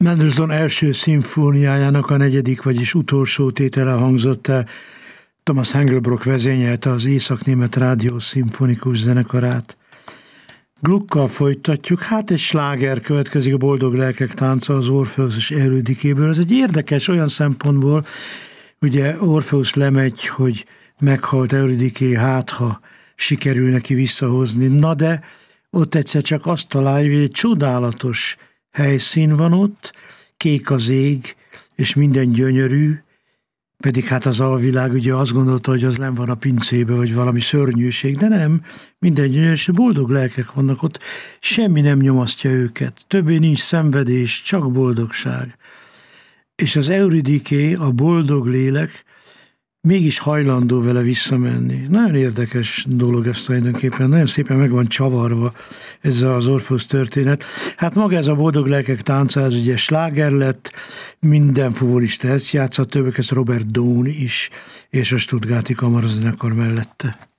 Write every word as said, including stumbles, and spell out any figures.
Mendelssohn első szimfóniájának a negyedik, vagyis utolsó tétele hangzott el. Thomas Engelbrock vezényelte az Észak-német Rádió Szimfonikus Zenekarát. Gluckkal folytatjuk, hát egy sláger következik, a Boldog Lelkek Tánca az Orpheus és Eurydikéből. Ez egy érdekes olyan szempontból, ugye Orpheus lemegy, hogy meghalt Eurydiké, hát ha sikerül neki visszahozni. Na de ott egyszer csak azt találja, hogy egy csodálatos helyszín van ott, kék az ég, és minden gyönyörű, pedig hát az alvilág ugye azt gondolta, hogy az nem van a pincébe, vagy valami szörnyűség, de nem, minden gyönyörű, és boldog lelkek vannak ott, semmi nem nyomasztja őket, többé nincs szenvedés, csak boldogság. És az Eurydiké, a boldog lélek, mégis hajlandó vele visszamenni. Nagyon érdekes dolog ez tulajdonképpen, nagyon szépen meg van csavarva ez az Orpheus történet. Hát maga ez a Boldog Lelkek Tánca, ez ugye sláger lett, minden fuvolista ezt játszott, többek ez Robert Dawn is, és a Stuttgarti Kamarazenekar mellette.